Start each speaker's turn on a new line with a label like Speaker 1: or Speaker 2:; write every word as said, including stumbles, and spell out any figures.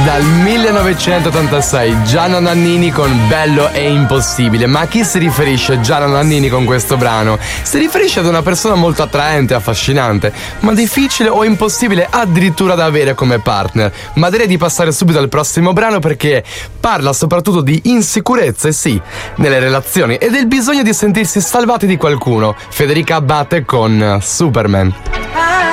Speaker 1: Dal millenovecentottantasei Gianna Nannini con Bello e Impossibile. Ma a chi si riferisce Gianna Nannini con questo brano? Si riferisce ad una persona molto attraente, affascinante, ma difficile o impossibile addirittura da avere come partner. Ma direi di passare subito al prossimo brano, perché parla soprattutto di insicurezze, sì, nelle relazioni e del bisogno di sentirsi salvati di qualcuno. Federica Abbate con Superman.